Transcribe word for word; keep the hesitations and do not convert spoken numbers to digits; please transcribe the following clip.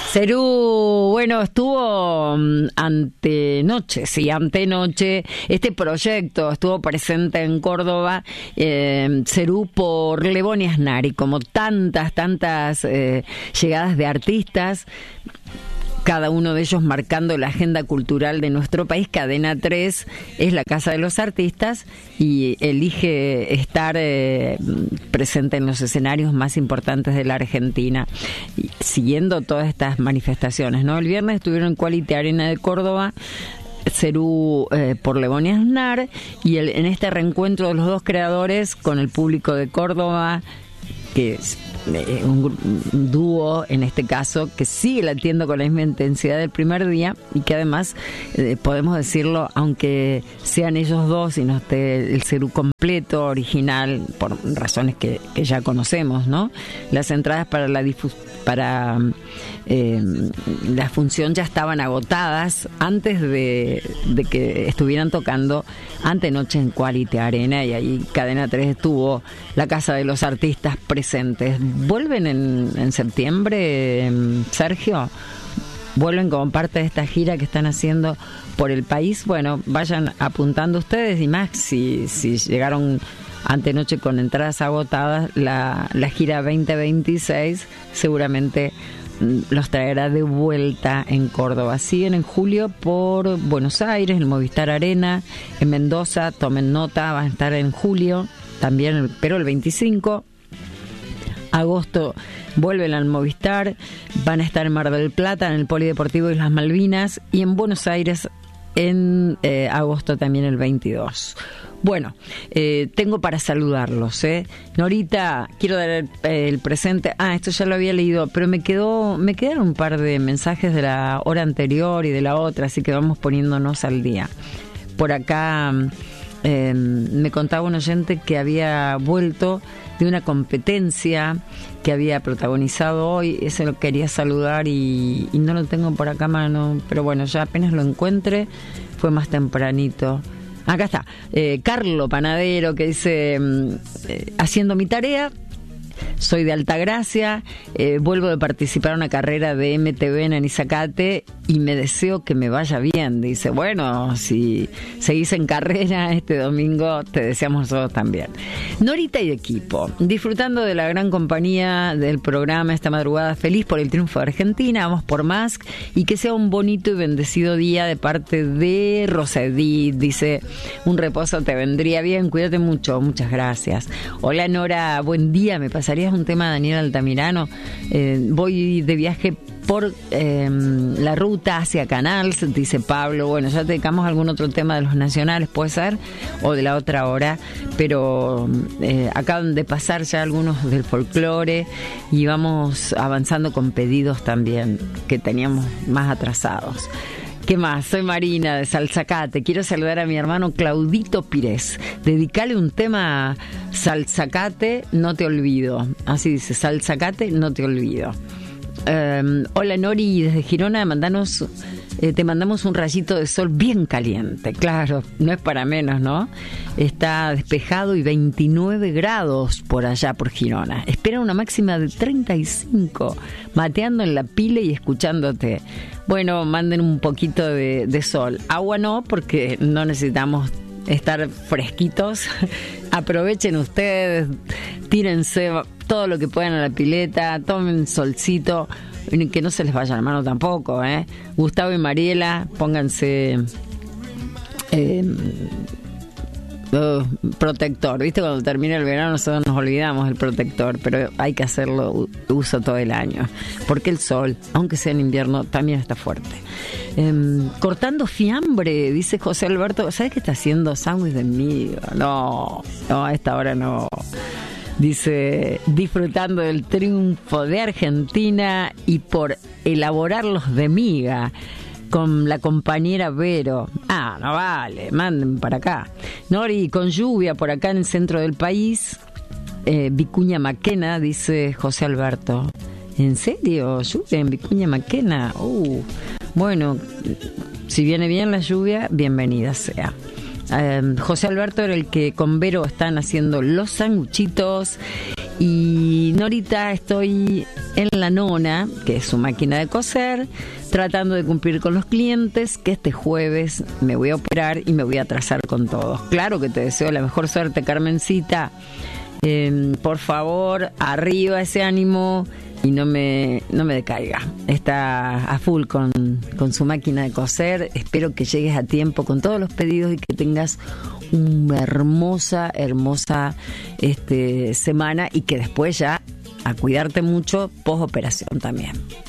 Cerú, bueno, estuvo um, antenoche, sí, antenoche, este proyecto estuvo presente en Córdoba, eh, Cerú por Lebón y Aznar, y como tantas, tantas eh, llegadas de artistas, cada uno de ellos marcando la agenda cultural de nuestro país. Cadena tres es la casa de los artistas y elige estar eh, presente en los escenarios más importantes de la Argentina, y siguiendo todas estas manifestaciones, ¿no? El viernes estuvieron en Quality Arena de Córdoba, Cerú eh, por Lebón y Aznar, y el, en este reencuentro de los dos creadores con el público de Córdoba, que es eh, un, un dúo en este caso que sigue latiendo con la misma intensidad del primer día, y que además eh, podemos decirlo, aunque sean ellos dos y no esté el Cerú completo, original, por razones que, que ya conocemos, ¿no? Las entradas para la difusión para eh, la función ya estaban agotadas antes de, de que estuvieran tocando antenoche en Quality Arena, y ahí Cadena tres estuvo la casa de los artistas presentes. ¿Vuelven en, en septiembre, Sergio? ¿Vuelven como parte de esta gira que están haciendo por el país? Bueno, vayan apuntando ustedes, y más si, si llegaron antenoche con entradas agotadas, la, la gira veinte veintiséis seguramente los traerá de vuelta en Córdoba. Siguen en julio por Buenos Aires, el Movistar Arena, en Mendoza, tomen nota, van a estar en julio también, pero el veinticinco. Agosto vuelven al Movistar, van a estar en Mar del Plata, en el Polideportivo Islas Malvinas, y en Buenos Aires en eh, agosto también el veintidós. Bueno, eh, tengo para saludarlos, ¿eh? Norita, quiero dar el, eh, el presente. Ah, esto ya lo había leído, pero me quedó, me quedaron un par de mensajes de la hora anterior y de la otra, así que vamos poniéndonos al día. Por acá eh, me contaba un oyente que había vuelto de una competencia que había protagonizado hoy. Ese lo quería saludar y, y no lo tengo por acá a mano, pero bueno, ya apenas lo encuentre, fue más tempranito. Acá está, eh, Carlo Panadero, que dice, eh, haciendo mi tarea, soy de Altagracia, eh, vuelvo de participar en una carrera de M T V en Anizacate y me deseo que me vaya bien. Dice, bueno, si seguís en carrera este domingo, te deseamos nosotros también. Norita y equipo, disfrutando de la gran compañía del programa esta madrugada, feliz por el triunfo de Argentina, vamos por más, y que sea un bonito y bendecido día de parte de Rosa Edith. Dice, un reposo te vendría bien, cuídate mucho, muchas gracias. Hola Nora, buen día, me pasarías un tema de Daniel Altamirano. Eh, voy de viaje por eh, la ruta hacia Canals, dice Pablo. Bueno, ya te dedicamos a algún otro tema de los nacionales, puede ser, o de la otra hora, pero eh, acaban de pasar ya algunos del folclore y vamos avanzando con pedidos también que teníamos más atrasados. ¿Qué más? Soy Marina de Salzacate. Quiero saludar a mi hermano Claudito Pires. Dedicale un tema a Salzacate, no te olvido. Así dice, Salzacate, no te olvido. Um, hola Nori, desde Girona, mandanos, eh, te mandamos un rayito de sol bien caliente. Claro, no es para menos, ¿no? Está despejado y veintinueve grados por allá por Girona. Espera una máxima de treinta y cinco, mateando en la pile y escuchándote. Bueno, manden un poquito de, de sol. Agua no, porque no necesitamos estar fresquitos. Aprovechen ustedes, tírense todo lo que puedan a la pileta, tomen solcito, que no se les vaya la mano tampoco, ¿eh? Gustavo y Mariela, pónganse eh, uh, protector. ¿Viste? Cuando termina el verano nosotros nos olvidamos del protector, pero hay que hacerlo uso todo el año, porque el sol, aunque sea en invierno, también está fuerte. Eh, cortando fiambre, dice José Alberto. ¿Sabes qué está haciendo? Sándwich de miga. No, no, a esta hora no. Dice, disfrutando del triunfo de Argentina y por elaborarlos de miga con la compañera Vero. Ah, no vale, manden para acá. Nori, con lluvia por acá en el centro del país. Eh, Vicuña Maquena, dice José Alberto. ¿En serio? ¿Lluvia en Vicuña Maquena? Uh, bueno, si viene bien la lluvia, bienvenida sea. Eh, José Alberto era el que con Vero están haciendo los sanguchitos Y Norita, estoy en la nona, que es su máquina de coser, tratando de cumplir con los clientes, que este jueves me voy a operar y me voy a atrasar con todos. Claro que te deseo la mejor suerte, Carmencita. Eh, por favor, arriba ese ánimo y no me, no me decaiga. Está a full con, con su máquina de coser. Espero que llegues a tiempo con todos los pedidos y que tengas una hermosa, hermosa este, semana, y que después ya a cuidarte mucho post operación también.